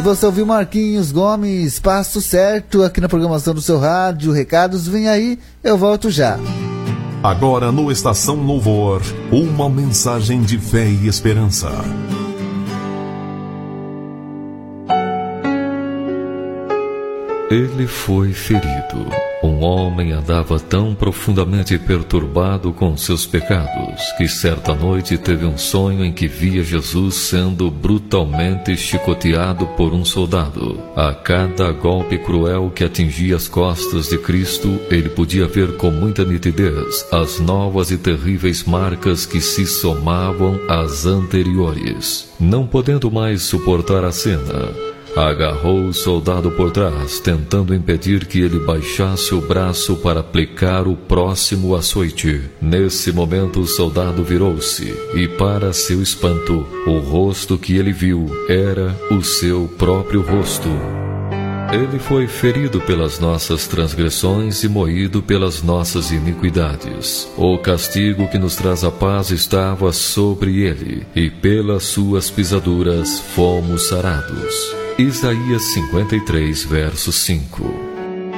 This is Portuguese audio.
você ouviu Marquinhos Gomes, Passo Certo, aqui na programação do seu rádio. Recados, vem aí, eu volto já. Agora no Estação Louvor, uma mensagem de fé e esperança. Ele foi ferido. Um homem andava tão profundamente perturbado com seus pecados que certa noite teve um sonho em que via Jesus sendo brutalmente chicoteado por um soldado. A cada golpe cruel que atingia as costas de Cristo, ele podia ver com muita nitidez as novas e terríveis marcas que se somavam às anteriores. Não podendo mais suportar a cena, agarrou o soldado por trás, tentando impedir que ele baixasse o braço para aplicar o próximo açoite. Nesse momento, o soldado virou-se e, para seu espanto, o rosto que ele viu era o seu próprio rosto. Ele foi ferido pelas nossas transgressões e moído pelas nossas iniquidades. O castigo que nos traz a paz estava sobre ele, e pelas suas pisaduras fomos sarados. Isaías 53, verso 5.